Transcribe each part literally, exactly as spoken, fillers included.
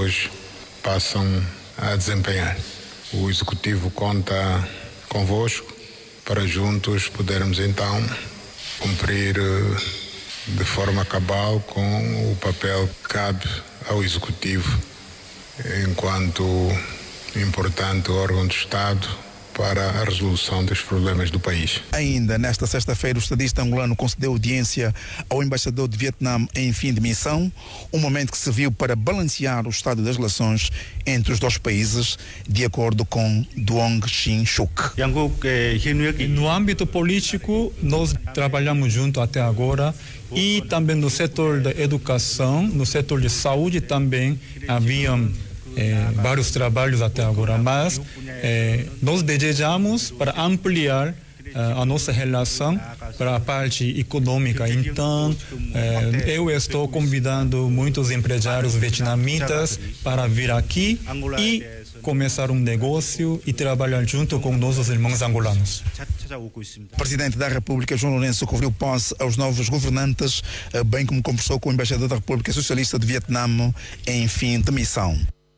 hoje passam a desempenhar. O Executivo conta convosco para juntos podermos então cumprir de forma cabal com o papel que cabe ao Executivo enquanto importante órgão do Estado para a resolução dos problemas do país. Ainda nesta sexta-feira, o estadista angolano concedeu audiência ao embaixador de Vietnã em fim de missão, um momento que serviu para balancear o estado das relações entre os dois países, de acordo com Duong Shin Suk. No âmbito político, nós trabalhamos junto até agora, e também no setor da educação, no setor de saúde também haviam É, vários trabalhos até agora, mas é, nós desejamos para ampliar é, a nossa relação para a parte econômica. Então, é, eu estou convidando muitos empresários vietnamitas para vir aqui e começar um negócio e trabalhar junto com nossos irmãos angolanos. O Presidente da República, João Lourenço, conferiu posse aos novos governantes, bem como conversou com o embaixador da República Socialista de Vietnã em fim de missão.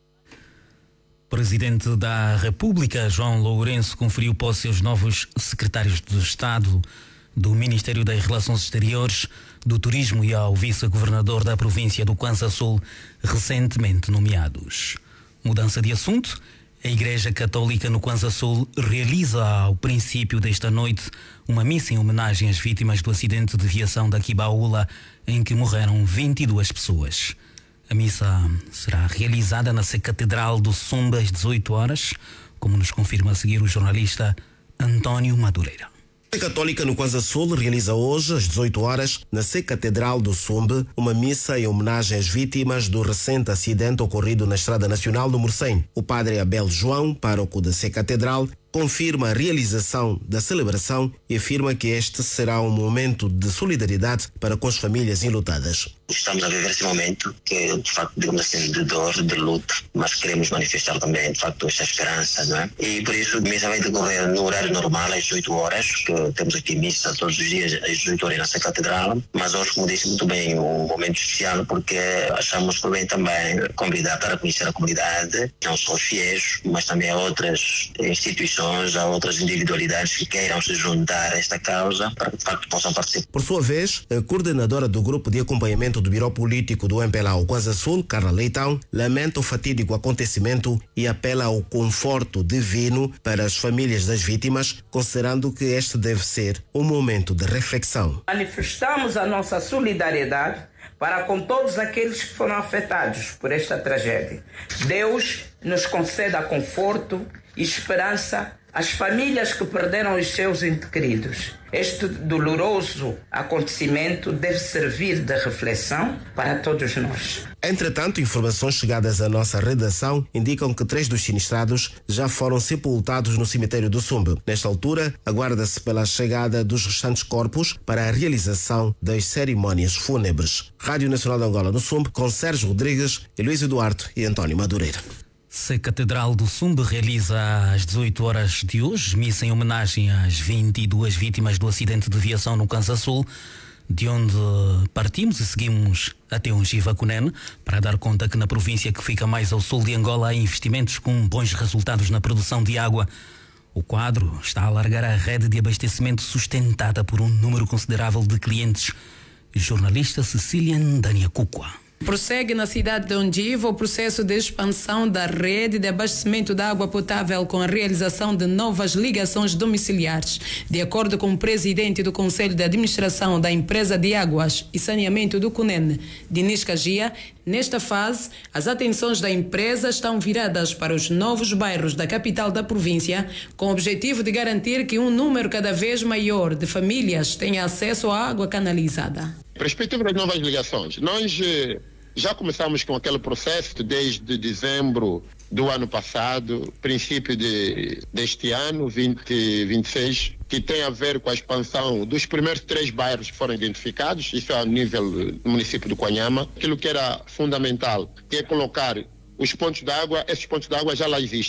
Presidente da República, João Lourenço, conferiu posse aos novos secretários de Estado do Ministério das Relações Exteriores, do Turismo e ao vice-governador da província do Kwanza Sul, recentemente nomeados. Mudança de assunto. A Igreja Católica no Kwanza Sul realiza ao princípio desta noite uma missa em homenagem às vítimas do acidente de viação da Kibaula, em que morreram vinte e duas pessoas. A missa será realizada na Catedral do Sumbe às dezoito horas, como nos confirma a seguir o jornalista António Madureira. A Católica no Kwanza Sul realiza hoje, às dezoito horas, na Catedral do Sumbe, uma missa em homenagem às vítimas do recente acidente ocorrido na Estrada Nacional do Morcém. O padre Abel João, pároco da Catedral, confirma a realização da celebração e afirma que este será um momento de solidariedade para com as famílias enlutadas. Estamos a viver esse momento que, de facto, digamos assim, de dor, de luto, mas queremos manifestar também, de facto, esta esperança, não é? E por isso a missa vai decorrer no horário normal, às dezoito horas, que temos aqui missa todos os dias às dezoito horas na Catedral, mas hoje, como disse muito bem, um momento especial porque achamos por bem também convidar para conhecer a comunidade, não só os fiéis, mas também a outras instituições, a outras individualidades que queiram se juntar a esta causa para que, de facto, possam participar. Por sua vez, a coordenadora do grupo de acompanhamento do Biro Político do M P L A Kwanza Sul, Carla Leitão, lamenta o fatídico acontecimento e apela ao conforto divino para as famílias das vítimas, considerando que este deve ser um momento de reflexão. Manifestamos a nossa solidariedade para com todos aqueles que foram afetados por esta tragédia. Deus nos conceda conforto e esperança às famílias que perderam os seus entes queridos. Este doloroso acontecimento deve servir de reflexão para todos nós. Entretanto, informações chegadas à nossa redação indicam que três dos sinistrados já foram sepultados no cemitério do Sumbe. Nesta altura, aguarda-se pela chegada dos restantes corpos para a realização das cerimônias fúnebres. Rádio Nacional de Angola no Sumbe, com Sérgio Rodrigues, Luís Eduardo e António Madureira. A Catedral do Sumbe realiza às dezoito horas de hoje missa em homenagem às vinte e duas vítimas do acidente de viação no Kwanza Sul, de onde partimos e seguimos até Ungiva-Cunene para dar conta que na província que fica mais ao sul de Angola há investimentos com bons resultados na produção de água. O quadro está a alargar a rede de abastecimento sustentada por um número considerável de clientes. Jornalista Cecília Ndania Kukwa. Prossegue na cidade de Ungiva o processo de expansão da rede de abastecimento de água potável com a realização de novas ligações domiciliares. De acordo com o presidente do Conselho de Administração da Empresa de Águas e Saneamento do Cunene, Dinis Cagia, nesta fase, as atenções da empresa estão viradas para os novos bairros da capital da província, com o objetivo de garantir que um número cada vez maior de famílias tenha acesso à água canalizada. Perspectiva das novas ligações. Nós já começamos com aquele processo desde dezembro do ano passado, princípio de, deste ano, vinte vinte e seis, que tem a ver com a expansão dos primeiros três bairros que foram identificados, isso é a nível do município do Quanhama. Aquilo que era fundamental, que é colocar os pontos de água, esses pontos de água já lá existem.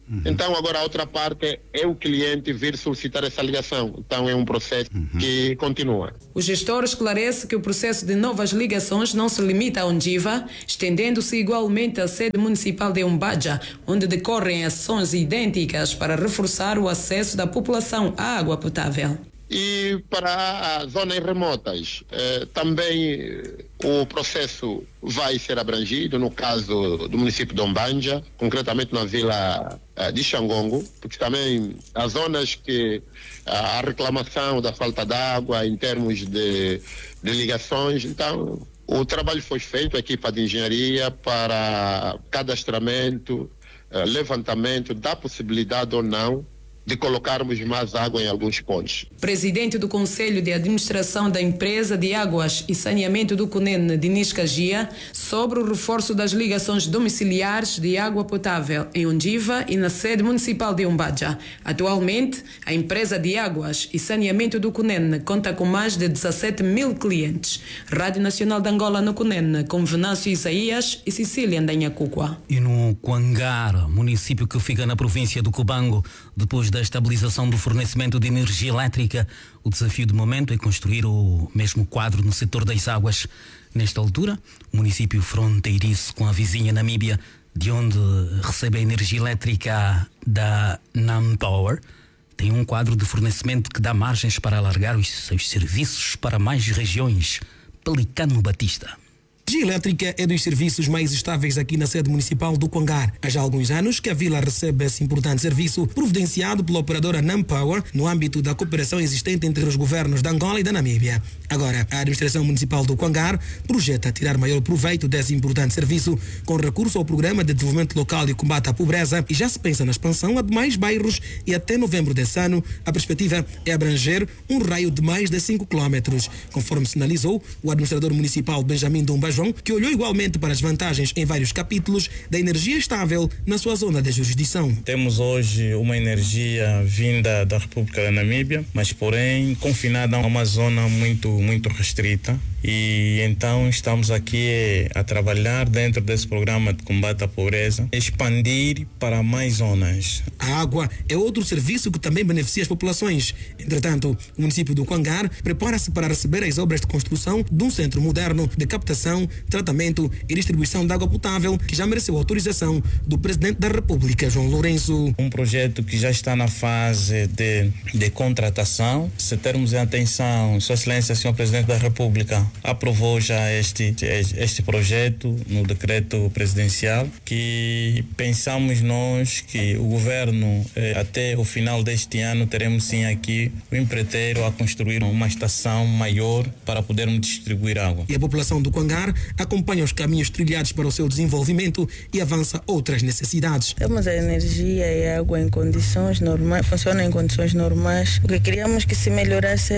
Uhum. Então, agora a outra parte é o cliente vir solicitar essa ligação. Então, é um processo uhum. que continua. O gestor esclarece que o processo de novas ligações não se limita a Ondiva, estendendo-se igualmente à sede municipal de Umbaja, onde decorrem ações idênticas para reforçar o acesso da população à água potável. E para as zonas remotas, eh, também eh, o processo vai ser abrangido, no caso do município de Umbanja, concretamente na vila eh, de Xangongo, porque também as zonas que a reclamação da falta de água em termos de, de ligações, então o trabalho foi feito, a equipa de engenharia, para cadastramento, eh, levantamento da possibilidade ou não de colocarmos mais água em alguns pontos. Presidente do Conselho de Administração da Empresa de Águas e Saneamento do Cunene, Dinis Cagia, sobre o reforço das ligações domiciliares de água potável em Ondiva e na sede municipal de Umbaja. Atualmente, a Empresa de Águas e Saneamento do Cunene conta com mais de dezassete mil clientes. Rádio Nacional de Angola no Cunene, com Venâncio Isaías e Cecília Ndanhacuqua. E no Quangara, município que fica na província do Cubango, depois da estabilização do fornecimento de energia elétrica, o desafio de momento é construir o mesmo quadro no setor das águas. Nesta altura, o município fronteiriço com a vizinha Namíbia, de onde recebe a energia elétrica da NamPower, tem um quadro de fornecimento que dá margens para alargar os seus serviços para mais regiões. Pelicano Batista. A energia elétrica é dos serviços mais estáveis aqui na sede municipal do Quangar. Há já alguns anos que a vila recebe esse importante serviço, providenciado pela operadora NamPower, no âmbito da cooperação existente entre os governos de Angola e da Namíbia. Agora, a administração municipal do Quangar projeta tirar maior proveito desse importante serviço, com recurso ao Programa de Desenvolvimento Local e Combate à Pobreza, e já se pensa na expansão a demais bairros, e até novembro desse ano, a perspectiva é abranger um raio de mais de cinco quilómetros, conforme sinalizou o administrador municipal Benjamin Dumba João, que olhou igualmente para as vantagens em vários capítulos da energia estável na sua zona de jurisdição. Temos hoje uma energia vinda da República da Namíbia, mas porém confinada a uma zona muito, muito restrita. E então estamos aqui a trabalhar dentro desse programa de combate à pobreza, expandir para mais zonas. A água é outro serviço que também beneficia as populações. Entretanto, o município do Quangar prepara-se para receber as obras de construção de um centro moderno de captação, tratamento e distribuição de água potável, que já mereceu autorização do Presidente da República, João Lourenço. Um projeto que já está na fase de, de contratação. Se termos em atenção, Sua Excelência, senhor Presidente da República, aprovou já este, este projeto no decreto presidencial, que pensamos nós que o governo, eh, até o final deste ano, teremos sim aqui o empreiteiro a construir uma estação maior para podermos distribuir água. E a população do Quangar acompanha os caminhos trilhados para o seu desenvolvimento e avança outras necessidades. Temos a energia e a água em condições normais, funciona em condições normais. O que queríamos que se melhorasse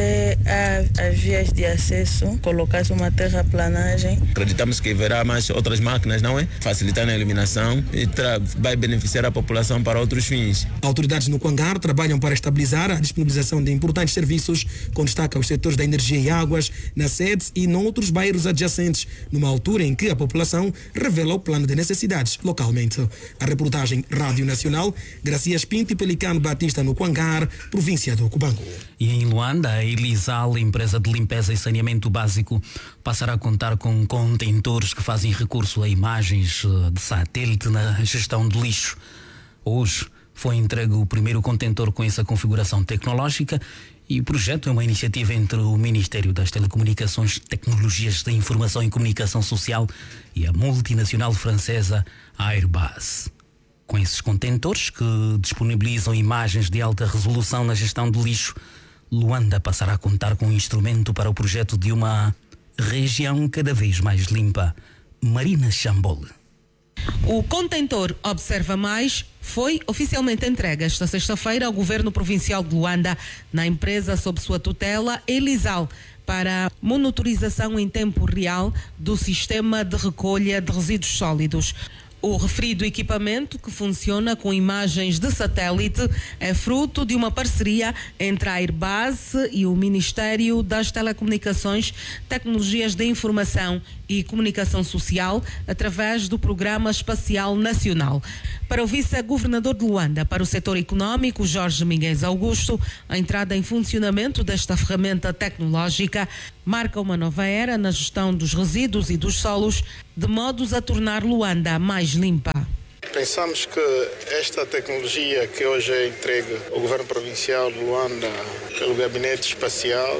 é as vias de acesso, colocasse uma terraplanagem. Acreditamos que haverá mais outras máquinas, não é? Facilitando a eliminação e vai beneficiar a população para outros fins. Autoridades no Quangar trabalham para estabilizar a disponibilização de importantes serviços, com destaque aos setores da energia e águas, na sede e noutros bairros adjacentes, numa altura em que a população revela o plano de necessidades localmente. A reportagem Rádio Nacional, Gracias Pinto e Pelicano Batista no Quangar, província do Cubango. E em Luanda, a Elisal, empresa de limpeza e saneamento básico, passará a contar com contentores que fazem recurso a imagens de satélite na gestão de lixo. Hoje foi entregue o primeiro contentor com essa configuração tecnológica, e o projeto é uma iniciativa entre o Ministério das Telecomunicações, Tecnologias da Informação e Comunicação Social e a multinacional francesa Airbus. Com esses contentores, que disponibilizam imagens de alta resolução na gestão de lixo, Luanda passará a contar com um instrumento para o projeto de uma região cada vez mais limpa. Marina Chambole. O contentor Observa Mais foi oficialmente entregue esta sexta-feira ao Governo Provincial de Luanda, na empresa sob sua tutela, Elisal, para monitorização em tempo real do sistema de recolha de resíduos sólidos. O referido equipamento, que funciona com imagens de satélite, é fruto de uma parceria entre a Airbus e o Ministério das Telecomunicações, Tecnologias de Informação e Comunicação Social através do Programa Espacial Nacional. Para o vice-governador de Luanda, para o setor econômico, Jorge Miguel Augusto, a entrada em funcionamento desta ferramenta tecnológica marca uma nova era na gestão dos resíduos e dos solos, de modos a tornar Luanda mais limpa. Pensamos que esta tecnologia que hoje é entregue ao Governo Provincial de Luanda pelo Gabinete Espacial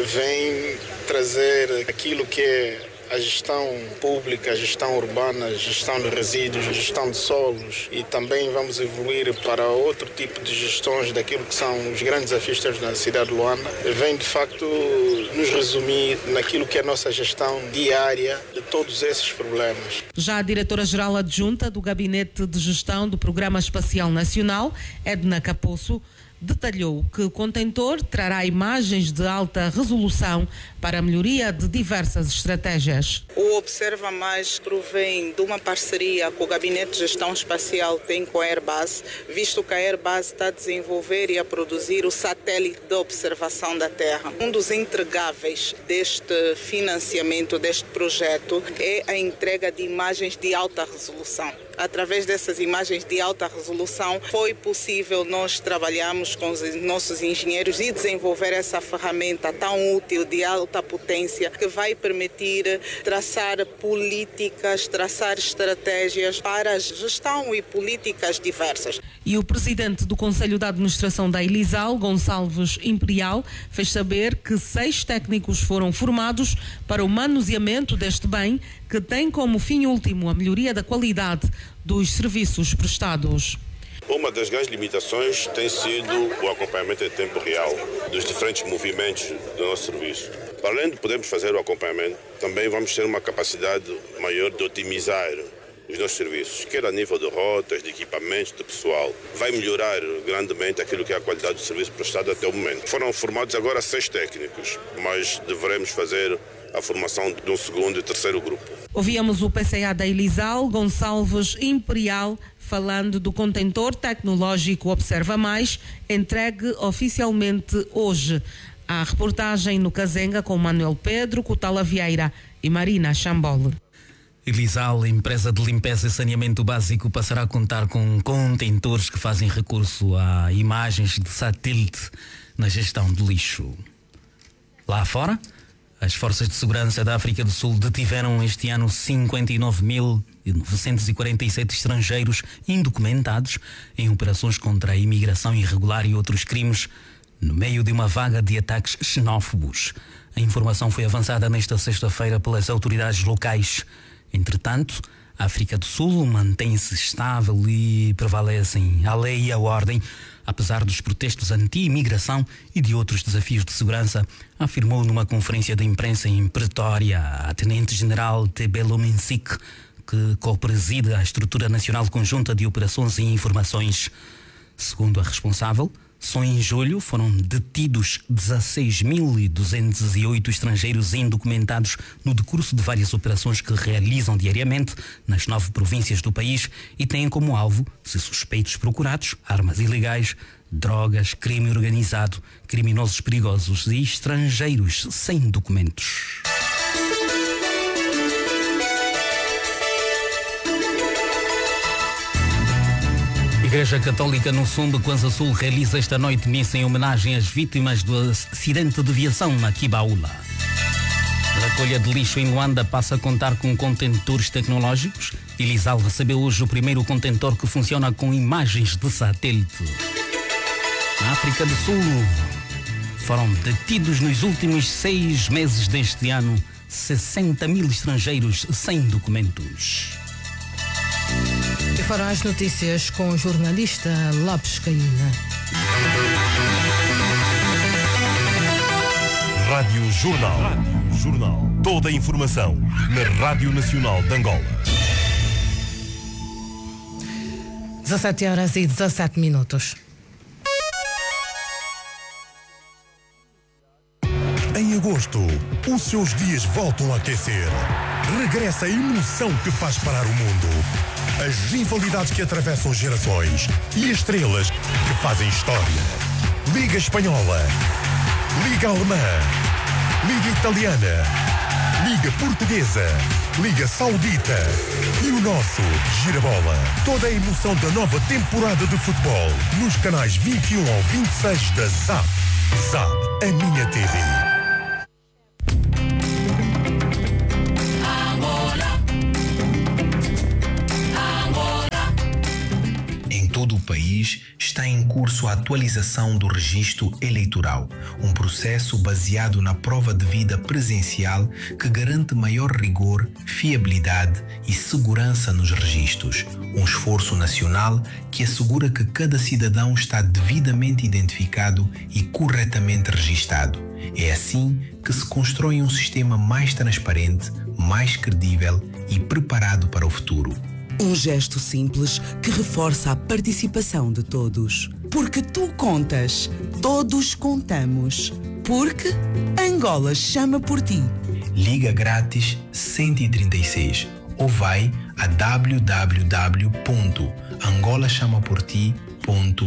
vem trazer aquilo que é a gestão pública, a gestão urbana, a gestão de resíduos, a gestão de solos, e também vamos evoluir para outro tipo de gestões daquilo que são os grandes desafios na cidade de Luanda. Vem de facto nos resumir naquilo que é a nossa gestão diária de todos esses problemas. Já a diretora-geral adjunta do Gabinete de Gestão do Programa Espacial Nacional, Edna Caposso, detalhou que o contentor trará imagens de alta resolução para a melhoria de diversas estratégias. O Observa Mais provém de uma parceria que o Gabinete de Gestão Espacial tem com a Airbus, visto que a Airbus está a desenvolver e a produzir o satélite de observação da Terra. Um dos entregáveis deste financiamento, deste projeto, é a entrega de imagens de alta resolução. Através dessas imagens de alta resolução, foi possível nós trabalharmos com os nossos engenheiros e desenvolver essa ferramenta tão útil de alta potência que vai permitir traçar políticas, traçar estratégias para a gestão e políticas diversas. E o presidente do Conselho de Administração da Elisal, Gonçalves Imperial, fez saber que seis técnicos foram formados para o manuseamento deste bem, que tem como fim último a melhoria da qualidade dos serviços prestados. Uma das grandes limitações tem sido o acompanhamento em tempo real dos diferentes movimentos do nosso serviço. Para além de podermos fazer o acompanhamento, também vamos ter uma capacidade maior de otimizar os nossos serviços, quer a nível de rotas, de equipamentos, de pessoal. Vai melhorar grandemente aquilo que é a qualidade do serviço prestado até o momento. Foram formados agora seis técnicos, mas deveremos fazer a formação de um segundo e terceiro grupo. Ouvíamos o P C A da Elisal, Gonçalves Imperial, falando do contentor tecnológico Observa Mais, entregue oficialmente hoje. A reportagem no Cazenga com Manuel Pedro, Cotala Vieira e Marina Chambole. Elisal, empresa de limpeza e saneamento básico, passará a contar com contentores que fazem recurso a imagens de satélite na gestão de lixo. Lá fora, as forças de segurança da África do Sul detiveram este ano cinquenta e nove mil novecentos e quarenta e sete estrangeiros indocumentados em operações contra a imigração irregular e outros crimes, no meio de uma vaga de ataques xenófobos. A informação foi avançada nesta sexta-feira pelas autoridades locais. Entretanto, a África do Sul mantém-se estável e prevalecem a lei e a ordem, apesar dos protestos anti-imigração e de outros desafios de segurança, afirmou numa conferência de imprensa em Pretória a Tenente-General Tebelo Mensik, que co-preside a Estrutura Nacional Conjunta de Operações e Informações. Segundo a responsável, só em julho foram detidos dezasseis mil duzentos e oito estrangeiros indocumentados no decurso de várias operações que realizam diariamente nas nove províncias do país e têm como alvo, se suspeitos procurados, armas ilegais, drogas, crime organizado, criminosos perigosos e estrangeiros sem documentos. A Igreja Católica no Sumbe, Kwanza Sul, realiza esta noite missa em homenagem às vítimas do acidente de aviação na Kibaula. A recolha de lixo em Luanda passa a contar com contentores tecnológicos. Elisal recebeu hoje o primeiro contentor que funciona com imagens de satélite. Na África do Sul, foram detidos nos últimos seis meses deste ano sessenta mil estrangeiros sem documentos. E foram as notícias com o jornalista Lopes Caína. Rádio Jornal. Rádio Jornal. Toda a informação na Rádio Nacional de Angola. dezassete horas e dezassete minutos. Em agosto, os seus dias voltam a aquecer. Regressa a emoção que faz parar o mundo. As rivalidades que atravessam gerações e as estrelas que fazem história. Liga Espanhola, Liga Alemã, Liga Italiana, Liga Portuguesa, Liga Saudita e o nosso Girabola. Toda a emoção da nova temporada de futebol nos canais vinte e um ao vinte e seis da Zap. Zap, a minha T V. Em todo o país está em curso a atualização do registro eleitoral, um processo baseado na prova de vida presencial que garante maior rigor, fiabilidade e segurança nos registros. Um esforço nacional que assegura que cada cidadão está devidamente identificado e corretamente registado. É assim que se constrói um sistema mais transparente, mais credível e preparado para o futuro. Um gesto simples que reforça a participação de todos. Porque tu contas, todos contamos. Porque Angola chama por ti. Liga grátis cento e trinta e seis ou vai a w w w ponto angola chama por ti ponto